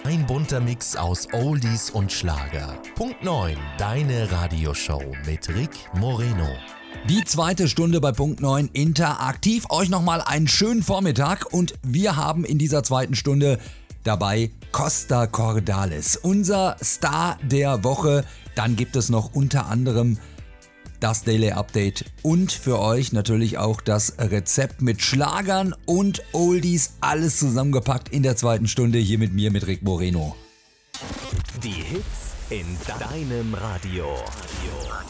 Ein bunter Mix aus Oldies und Schlager. Punkt 9, deine Radioshow mit Rick Moreno. Die zweite Stunde bei Punkt 9 interaktiv. Euch nochmal einen schönen Vormittag und wir haben in dieser zweiten Stunde dabei Costa Cordalis, unser Star der Woche. Dann gibt es noch unter anderem das Daily Update und für euch natürlich auch das Rezept mit Schlagern und Oldies. Alles zusammengepackt in der zweiten Stunde hier mit mir, mit Rick Moreno. Die Hits in deinem Radio.